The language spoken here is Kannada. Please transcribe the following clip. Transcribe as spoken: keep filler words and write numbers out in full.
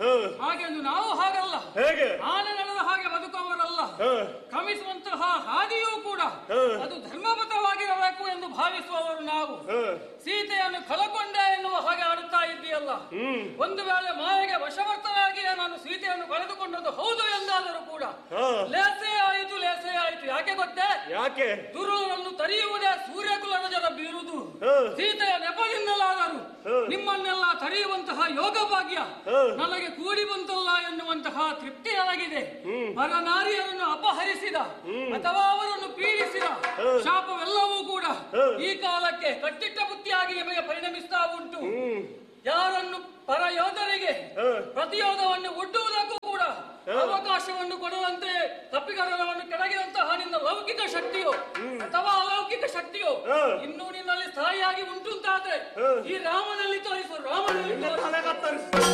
ಹಾಗೆಂದು ನಾವು ಹಾಗಲ್ಲ. ಹೇಗೆ? ಆನೆ ನಡೆದ ಹಾಗೆ ಬದುಕುವವರಲ್ಲ. ಕ್ರಮಿಸುವಂತಹ ಹಾದಿಯೂ ಕೂಡ ಅದು ಧರ್ಮಬದ್ಧವಾಗಿರಬೇಕು ಎಂದು ಭಾವಿಸುವವರು ನಾವು. ಸೀತೆಯನ್ನು ಕಳಕೊಂಡೆ ಎನ್ನುವ ಹಾಗೆ ಆಡುತ್ತಾ ಇದ್ದೀಯಲ್ಲ. ಒಂದು ವೇಳೆ ಮಾಯೆಗೆ ವಶವರ್ತನಾಗಿ ನಾನು ಸೀತೆಯನ್ನು ಕಳೆದುಕೊಂಡದ್ದು ಹೌದು ಎಂದಾದರೂ ಕೂಡ ಲೇಸೆ ಆಯಿತು, ಲೇಸೆ ಆಯಿತು. ಯಾಕೆ ಗೊತ್ತೇ? ಯಾಕೆ? ದುರುಳನ್ನು ತರಿಯುವುದೇ ಸೂರ್ಯಕುಲದ ಜನ ಬೀರುವುದು. ಸೀತೆಯ ನೆಪದಿಂದಲಾದರೂ ನಿಮ್ಮನ್ನೆಲ್ಲ ತಡೆಯುವಂತಹ ಯೋಗ ಭಾಗ್ಯ ನನಗೆ ಕೂಡಿ ಬಂತಲ್ಲ ಎನ್ನುವಂತಹ ತೃಪ್ತಿ ನನಗಿದೆ. ಪರನಾರಿಯರನ್ನು ಅಪಹರಿಸಿದ ಅಥವಾ ಅವರನ್ನು ಪೀಡಿಸಿದ ಶಾಪವೆಲ್ಲವೂ ಕೂಡ ಈ ಕಾಲಕ್ಕೆ ಕಟ್ಟಿಟ್ಟ ಬುತ್ತಿಯಾಗಿ ನಿಮಗೆ ಪರಿಣಮಿಸ್ತಾ ಉಂಟು. ಯಾರನ್ನು ಪರ ಯೋಧರಿಗೆ ಪ್ರತಿಯೋಧವನ್ನು ಒಡ್ಡುವುದಕ್ಕೂ ಕೂಡ ಅವಕಾಶವನ್ನು ಕೊಡುವಂತೆ ತಪ್ಪಿಗರವನ್ನು ಕೆಳಗಿದಂತಹ ನಿನ್ನ ಲೌಕಿಕ ಶಕ್ತಿಯೋ ಅಥವಾ ಅಲೌಕಿಕ ಶಕ್ತಿಯೋ ಇನ್ನೂ ನಿನ್ನಲ್ಲಿ ಸ್ಥಾಯಿಯಾಗಿ ಉಂಟು ಅಂತಾದ್ರೆ ಈ ರಾಮನಲ್ಲಿ ತೋರಿಸು, ರಾಮನಲ್ಲಿ